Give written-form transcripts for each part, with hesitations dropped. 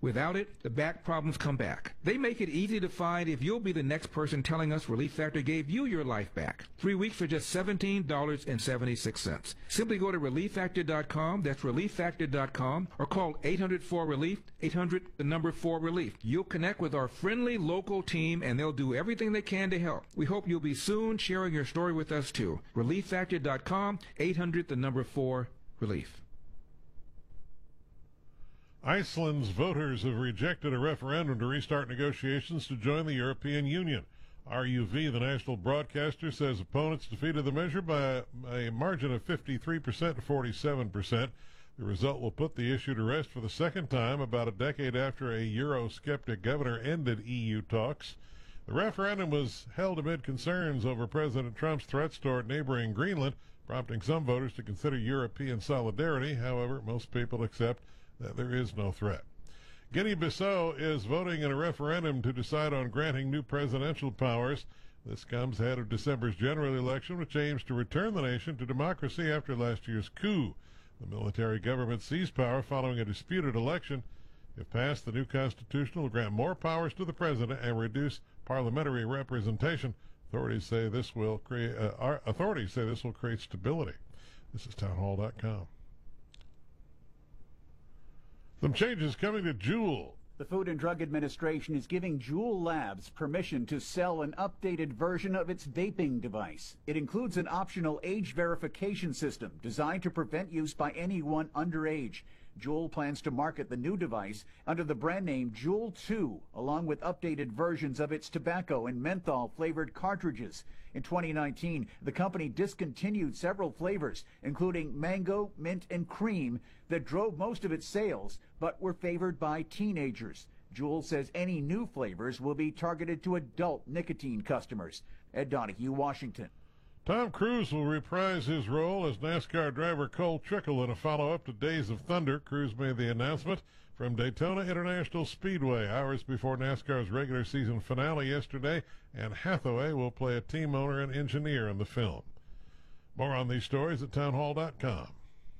Without it, the back problems come back. They make it easy to find if you'll be the next person telling us Relief Factor gave you your life back. 3 weeks for just $17.76. Simply go to ReliefFactor.com, that's ReliefFactor.com, or call 800-4RELIEF, 800-4RELIEF. You'll connect with our friendly local team and they'll do everything they can to help. We hope you'll be soon sharing your story with us too. ReliefFactor.com, 800-4RELIEF. Iceland's voters have rejected a referendum to restart negotiations to join the European Union. RUV, the national broadcaster, says opponents defeated the measure by a margin of 53% to 47%. The result will put the issue to rest for the second time about a decade after a Eurosceptic governor ended EU talks. The referendum was held amid concerns over President Trump's threats toward neighboring Greenland, prompting some voters to consider European solidarity. However, most people accept that there is no threat. Guinea-Bissau is voting in a referendum to decide on granting new presidential powers. This comes ahead of December's general election, which aims to return the nation to democracy after last year's coup. The military government seized power following a disputed election. If passed, the new constitution will grant more powers to the president and reduce parliamentary representation. Authorities say this will create stability. This is townhall.com. Some changes coming to Juul. The Food and Drug Administration is giving Juul Labs permission to sell an updated version of its vaping device. It includes an optional age verification system designed to prevent use by anyone underage. Juul plans to market the new device under the brand name Juul 2, along with updated versions of its tobacco and menthol-flavored cartridges. In 2019, the company discontinued several flavors, including mango, mint, and cream, that drove most of its sales, but were favored by teenagers. Juul says any new flavors will be targeted to adult nicotine customers. Ed Donahue, Washington. Tom Cruise will reprise his role as NASCAR driver Cole Trickle in a follow-up to Days of Thunder. Cruise made the announcement from Daytona International Speedway hours before NASCAR's regular season finale yesterday, and Hathaway will play a team owner and engineer in the film. More on these stories at townhall.com.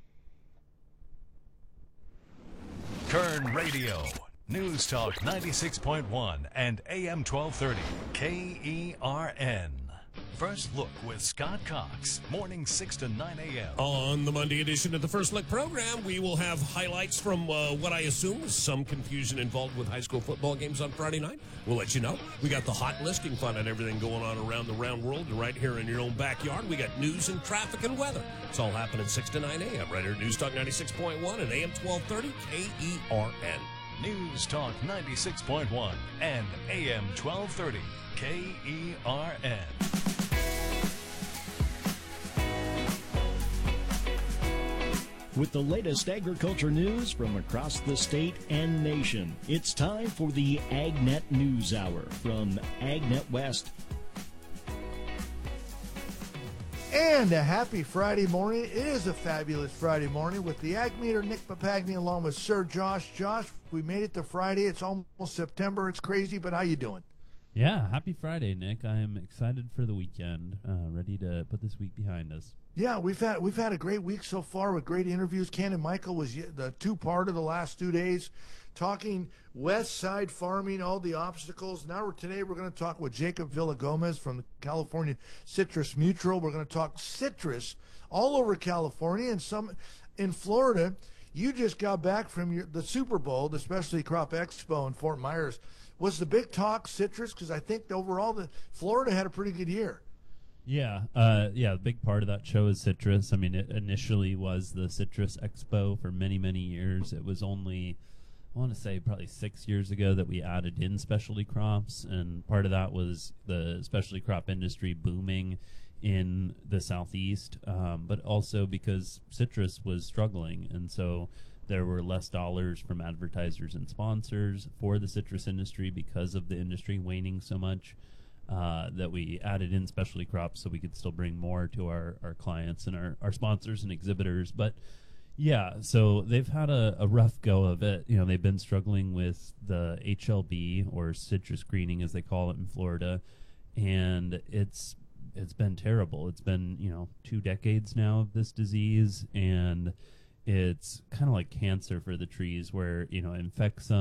Kern Radio, News Talk 96.1 and AM 1230, KERN. First Look with Scott Cox, morning 6 to 9 a.m. On the Monday edition of the First Look program, we will have highlights from what I assume is some confusion involved with high school football games on Friday night. We'll let you know. We got the hot listing fun and everything going on around the round world and right here in your own backyard. We got news and traffic and weather. It's all happening 6 to 9 a.m. right here at News Talk 96.1 and AM 1230 KERN. News Talk 96.1 and AM 1230 KERN. With the latest agriculture news from across the state and nation, it's time for the AgNet News Hour from AgNet West. And a happy Friday morning. It is a fabulous Friday morning with the Ag Meter, Nick Papagni, along with Sir Josh. Josh, we made it to Friday. It's almost September. It's crazy, but how you doing? Yeah, happy Friday, Nick. I am excited for the weekend, ready to put this week behind us. Yeah, we've had a great week so far with great interviews. Ken and Michael was the two-part of the last 2 days, talking West Side farming, all the obstacles. Today we're going to talk with Jacob Villagomez from the California Citrus Mutual. We're going to talk citrus all over California and some in Florida. You just got back from the Super Bowl, the Specialty Crop Expo in Fort Myers. Was the big talk citrus? Because I think overall Florida had a pretty good year. Yeah, a big part of that show is citrus. I mean, it initially was the Citrus Expo for many, many years. It was only, I want to say, probably 6 years ago that we added in specialty crops, and part of that was the specialty crop industry booming in the Southeast, but also because citrus was struggling, and so there were less dollars from advertisers and sponsors for the citrus industry because of the industry waning so much. That we added in specialty crops so we could still bring more to our clients and our sponsors and exhibitors. But yeah, so they've had a rough go of it. You know, they've been struggling with the HLB, or citrus greening as they call it in Florida, and it's been terrible. It's been 2 decades now of this disease, and it's kind of like cancer for the trees where it infects them.